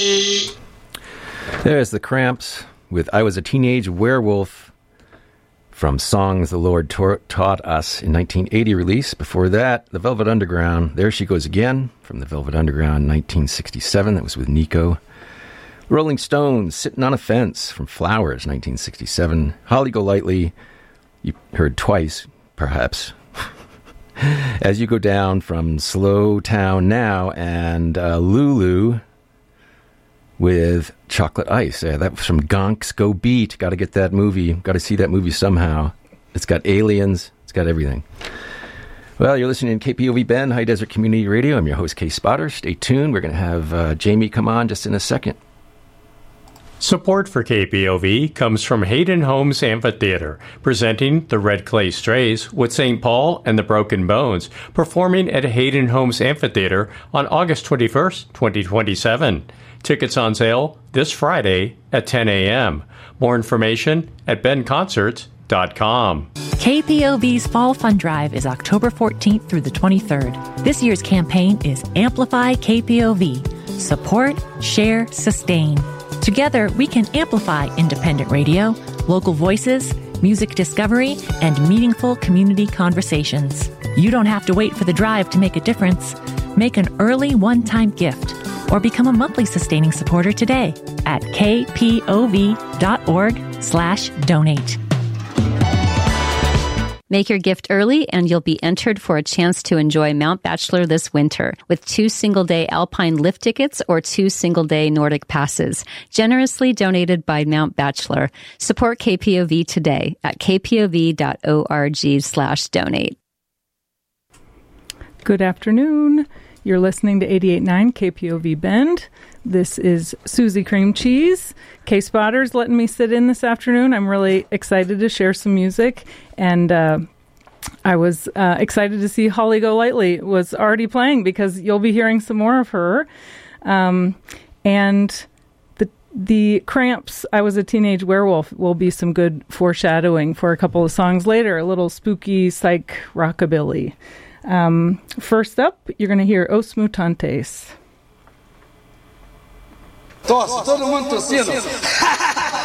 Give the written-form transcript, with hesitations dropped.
There's the Cramps with I Was a Teenage Werewolf from Songs the Lord Taught Us in 1980 release. Before that, The Velvet Underground, There She Goes Again from The Velvet Underground 1967. That was with Nico. Rolling Stones, Sitting on a Fence from Flowers 1967. Holly Golightly, you heard twice, perhaps. As You Go Down from Slow Town Now, and Lulu with Chocolate Ice. That was from Gonks Go Beat. Got to get that movie. Got to see that movie somehow. It's got aliens. It's got everything. Well, you're listening to KPOV Bend, High Desert Community Radio. I'm your host, Kay Spotter. Stay tuned. We're going to have Jamie come on just in a second. Support for KPOV comes from Hayden Homes Amphitheater, presenting the Red Clay Strays with St. Paul and the Broken Bones, performing at Hayden Homes Amphitheater on August 21st, 2027. Tickets on sale this Friday at 10 a.m. More information at benconcerts.com. KPOV's Fall Fund Drive is October 14th through the 23rd. This year's campaign is Amplify KPOV. Support, share, sustain. Together, we can amplify independent radio, local voices, music discovery, and meaningful community conversations. You don't have to wait for the drive to make a difference. Make an early one-time gift or become a monthly sustaining supporter today at kpov.org/donate. Make your gift early and you'll be entered for a chance to enjoy Mount Bachelor this winter with 2 single-day Alpine lift tickets or 2 single-day Nordic passes, generously donated by Mount Bachelor. Support KPOV today at kpov.org/donate. Good afternoon. You're listening to 88.9 KPOV Bend. This is Susie Cream Cheese. K-Spotter's letting me sit in this afternoon. I'm really excited to share some music. And I was excited to see Holly Golightly was already playing because you'll be hearing some more of her. And the Cramps, I Was a Teenage Werewolf, will be some good foreshadowing for a couple of songs later. A little spooky psych rockabilly. First up, you're going to hear Os Mutantes. Tosse, todo mundo tossindo.